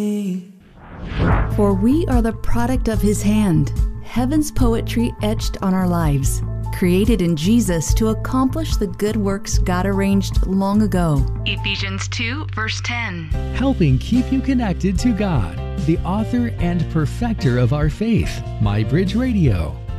For we are the product of His hand, heaven's poetry etched on our lives, created in Jesus to accomplish the good works God arranged long ago. Ephesians 2, verse 10. Helping keep you connected to God, the author and perfecter of our faith. MyBridge Radio.